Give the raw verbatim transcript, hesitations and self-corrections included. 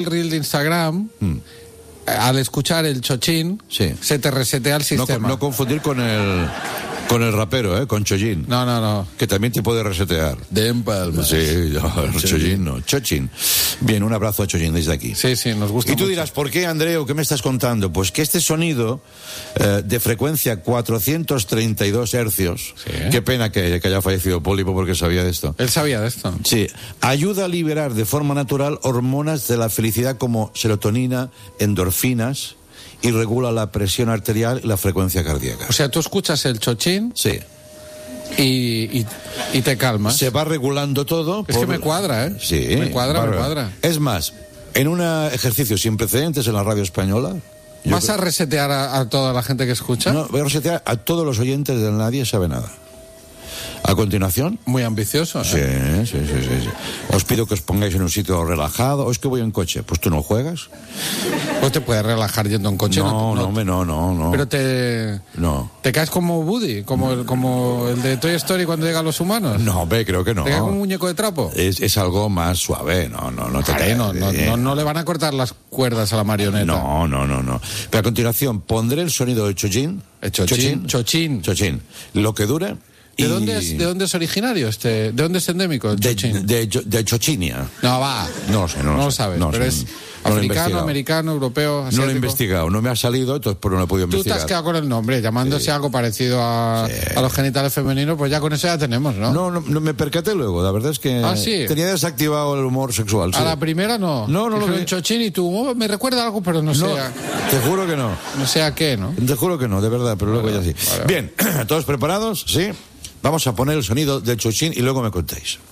el reel de Instagram, mm. al escuchar el chochín, sí. se te resetea el sistema. No, no confundir con el... Con el rapero, ¿eh? Con Chollín. No, no, no. Que también te puede resetear. De empalmas. Sí, no, Chollín no. Chochín. Bien, un abrazo a Chollín desde aquí. Sí, sí, nos gusta Y tú mucho. dirás, ¿por qué, Andreu? ¿Qué me estás contando? Pues que este sonido eh, de frecuencia cuatrocientos treinta y dos hercios, sí. Qué pena que, que haya fallecido Pólipo porque sabía de esto. Él sabía de esto. Sí, ayuda a liberar de forma natural hormonas de la felicidad como serotonina, endorfinas, y regula la presión arterial y la frecuencia cardíaca. O sea, tú escuchas el chochín... Sí. Y, y, y te calmas. Se va regulando todo. Es por... que me cuadra, ¿eh? Sí. Me cuadra, para... me cuadra. Es más, en un ejercicio sin precedentes en la radio española... ¿Vas yo... a resetear a, a toda la gente que escucha? No, voy a resetear a todos los oyentes de Nadie Sabe Nada. A continuación... Muy ambicioso, ¿eh? Sí, sí, sí, sí, sí. Os pido que os pongáis en un sitio relajado. ¿O es que voy en coche? Pues tú no juegas. Pues te puedes relajar yendo en coche. No, no, no, no, no, no. Pero te... No. ¿Te caes como Woody? Como el, como el de Toy Story cuando llegan los humanos. No, ve, creo que no. ¿Te caes como un muñeco de trapo? Es, es algo más suave. No, no, no te Vale, caes. no, no, no, no le van a cortar las cuerdas a la marioneta. No, no, no, no. Pero a continuación pondré el sonido del chochín. El chochín. Chochín. Chochín. Lo que dure... ¿De, y... dónde es, ¿De dónde es originario este? ¿De dónde es endémico el de, chochín? De, de, de Chochinia. No, va. No lo sé, no, no lo lo sé. sabes, no pero sé. es No africano, americano, europeo, asiático. No lo he investigado, no me ha salido, entonces por no lo he podido Tú investigar. te has quedado con el nombre, llamándose Sí. algo parecido a, Sí. a los genitales femeninos, pues ya con eso ya tenemos, ¿no? No, no, no me percaté luego, la verdad es que ¿Ah, sí? tenía desactivado el humor sexual. A Sí. la primera no. No, no lo Dijeron vi. chochín y tú, oh, me recuerda algo, pero no, No, sé a, te juro que no. no sé a qué, ¿no? Te juro que no, de verdad, pero luego Vale, ya sí. vale. Bien, ¿todos preparados? Sí. Vamos a poner el sonido del chochín y luego me contéis.